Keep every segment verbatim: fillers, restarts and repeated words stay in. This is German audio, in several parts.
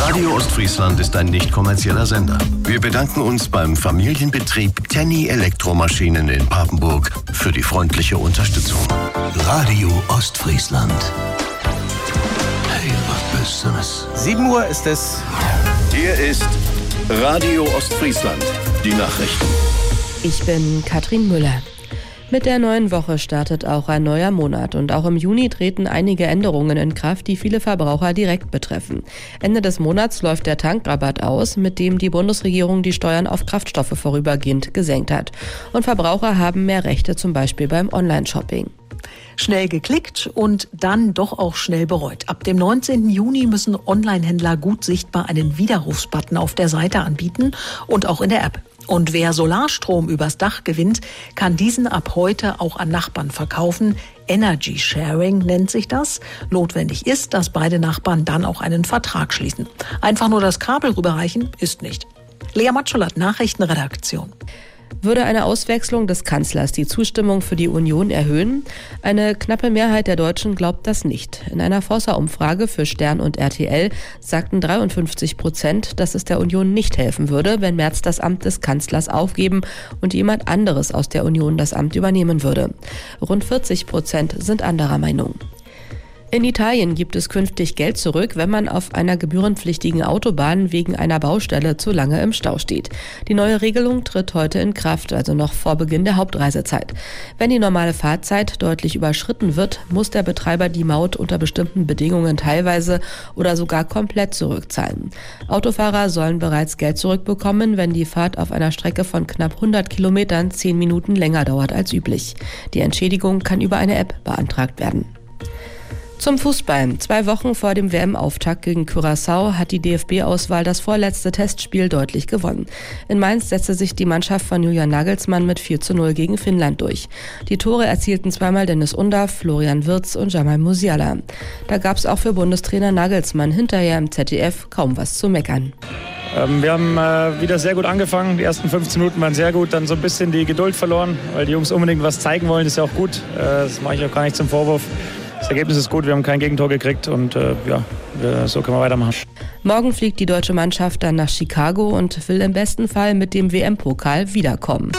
Radio Ostfriesland ist ein nicht kommerzieller Sender. Wir bedanken uns beim Familienbetrieb Tenny Elektromaschinen in Papenburg für die freundliche Unterstützung. Radio Ostfriesland. Hey, was bist du das? sieben Uhr ist es. Hier ist Radio Ostfriesland. Die Nachrichten. Ich bin Katrin Müller. Mit der neuen Woche startet auch ein neuer Monat und auch im Juni treten einige Änderungen in Kraft, die viele Verbraucher direkt betreffen. Ende des Monats läuft der Tankrabatt aus, mit dem die Bundesregierung die Steuern auf Kraftstoffe vorübergehend gesenkt hat. Und Verbraucher haben mehr Rechte, zum Beispiel beim Online-Shopping. Schnell geklickt und dann doch auch schnell bereut. Ab dem neunzehnten Juni müssen Online-Händler gut sichtbar einen Widerrufsbutton auf der Seite anbieten und auch in der App. Und wer Solarstrom übers Dach gewinnt, kann diesen ab heute auch an Nachbarn verkaufen. Energy Sharing nennt sich das. Notwendig ist, dass beide Nachbarn dann auch einen Vertrag schließen. Einfach nur das Kabel rüberreichen ist nicht. Lea Matschulat, Nachrichtenredaktion. Würde eine Auswechslung des Kanzlers die Zustimmung für die Union erhöhen? Eine knappe Mehrheit der Deutschen glaubt das nicht. In einer Forsa-Umfrage für Stern und R T L sagten dreiundfünfzig Prozent, dass es der Union nicht helfen würde, wenn Merz das Amt des Kanzlers aufgeben und jemand anderes aus der Union das Amt übernehmen würde. Rund vierzig Prozent sind anderer Meinung. In Italien gibt es künftig Geld zurück, wenn man auf einer gebührenpflichtigen Autobahn wegen einer Baustelle zu lange im Stau steht. Die neue Regelung tritt heute in Kraft, also noch vor Beginn der Hauptreisezeit. Wenn die normale Fahrzeit deutlich überschritten wird, muss der Betreiber die Maut unter bestimmten Bedingungen teilweise oder sogar komplett zurückzahlen. Autofahrer sollen bereits Geld zurückbekommen, wenn die Fahrt auf einer Strecke von knapp hundert Kilometern zehn Minuten länger dauert als üblich. Die Entschädigung kann über eine App beantragt werden. Zum Fußball. Zwei Wochen vor dem W M-Auftakt gegen Curaçao hat die D F B-Auswahl das vorletzte Testspiel deutlich gewonnen. In Mainz setzte sich die Mannschaft von Julian Nagelsmann mit vier zu null gegen Finnland durch. Die Tore erzielten zweimal Dennis Undav, Florian Wirtz und Jamal Musiala. Da gab es auch für Bundestrainer Nagelsmann hinterher im Z D F kaum was zu meckern. Ähm, wir haben äh, wieder sehr gut angefangen. Die ersten fünfzehn Minuten waren sehr gut. Dann so ein bisschen die Geduld verloren, weil die Jungs unbedingt was zeigen wollen. Das ist ja auch gut. Äh, das mache ich auch gar nicht zum Vorwurf. Das Ergebnis ist gut, wir haben kein Gegentor gekriegt und äh, ja, so können wir weitermachen. Morgen fliegt die deutsche Mannschaft dann nach Chicago und will im besten Fall mit dem W M-Pokal wiederkommen.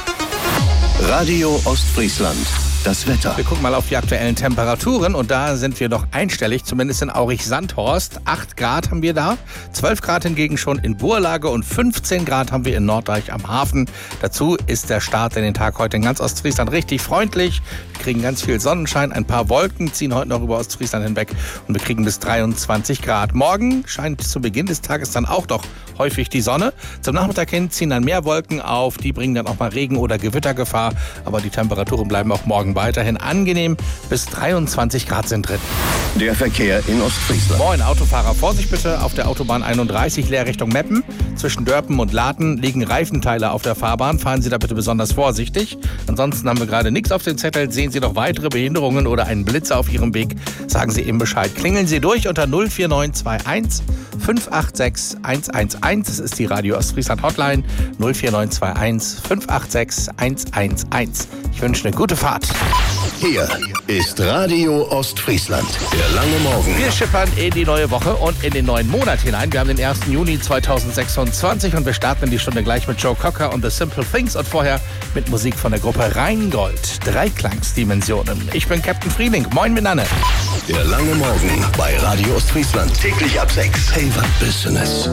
Radio Ostfriesland. Das Wetter. Wir gucken mal auf die aktuellen Temperaturen und da sind wir doch einstellig, zumindest in Aurich-Sandhorst. acht Grad haben wir da, zwölf Grad hingegen schon in Burlage und fünfzehn Grad haben wir in Norddeich am Hafen. Dazu ist der Start in den Tag heute in ganz Ostfriesland richtig freundlich. Wir kriegen ganz viel Sonnenschein, ein paar Wolken ziehen heute noch über Ostfriesland hinweg und wir kriegen bis dreiundzwanzig Grad. Morgen scheint zu Beginn des Tages dann auch doch häufig die Sonne. Zum Nachmittag hin ziehen dann mehr Wolken auf, die bringen dann auch mal Regen- oder Gewittergefahr, aber die Temperaturen bleiben auch morgen weiterhin angenehm. Bis dreiundzwanzig Grad sind drin. Der Verkehr in Ostfriesland. Moin Autofahrer, Vorsicht bitte auf der Autobahn einunddreißig, leer Richtung Meppen. Zwischen Dörpen und Laten liegen Reifenteile auf der Fahrbahn. Fahren Sie da bitte besonders vorsichtig. Ansonsten haben wir gerade nichts auf den Zettel. Sehen Sie noch weitere Behinderungen oder einen Blitzer auf Ihrem Weg, sagen Sie eben Bescheid. Klingeln Sie durch unter null vier neun zwei eins fünf acht sechs eins eins eins. Das ist die Radio Ostfriesland Hotline null vier neun zwei eins fünf acht sechs eins eins eins. Ich wünsche eine gute Fahrt. Hier ist Radio Ostfriesland. Der lange Morgen. Wir schippern in die neue Woche und in den neuen Monat hinein. Wir haben den ersten Juni zweitausendsechsundzwanzig und wir starten in die Stunde gleich mit Joe Cocker und The Simple Things und vorher mit Musik von der Gruppe Rheingold. Dreiklangsdimensionen. Ich bin Captain Frieling. Moin miteinander. Der lange Morgen bei Radio Ostfriesland. Täglich ab sechs. Hey, was Business.